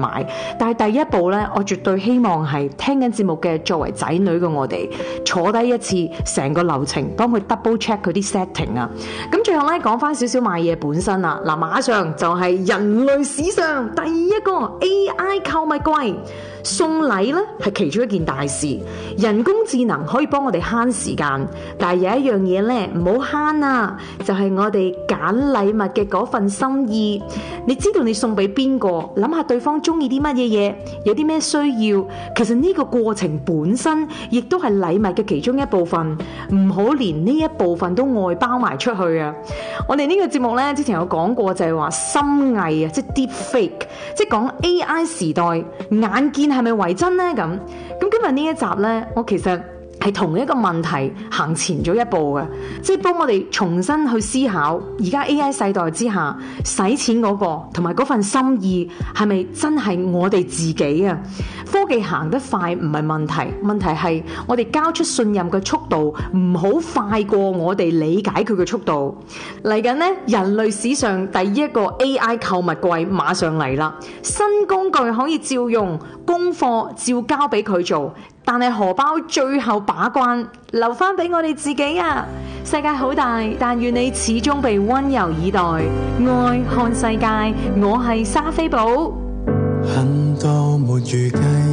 買。但係第一步呢，我絕對希望係聽緊節目嘅作為仔女嘅我哋坐低一次，成個流程幫佢 double check 佢啲 setting 啊。咁最後呢，講翻少少買嘢本身啦。嗱，馬上就係人類史上第一個 AI 購物櫃。送禮呢係其中一件大事，人工智能可以幫我哋慳時間，但係有一樣嘢呢，唔好慳啊，就係我哋揀禮物嘅嗰份心意。你知道你送俾邊個，諗下對方中意啲乜嘢嘢，有啲咩需要，其實呢個過程本身亦都係禮物嘅其中一部分，唔好連呢一部分都外包埋出去啊！我哋呢個節目呢，之前有講過就係話深偽啊，即係 deepfake， 即係講 AI 時代眼見係咪為真呢？咁今日呢一集呢，我其實係同一個問題行前咗一步嘅，即係幫我哋重新去思考，而家 AI 世代之下，使錢嗰個同埋嗰份心意係咪真係我哋自己啊？科技行得快唔係問題，問題係我哋交出信任嘅速度唔好快過我哋理解佢嘅速度。嚟緊呢，人類史上第一個 AI 購物櫃馬上嚟啦，新工具可以照用，功課照交俾佢做。但係荷包最後把關留翻俾我哋自己啊！世界好大，但願你始終被溫柔以待。愛看世界，我係莎菲寶。 很多沒預計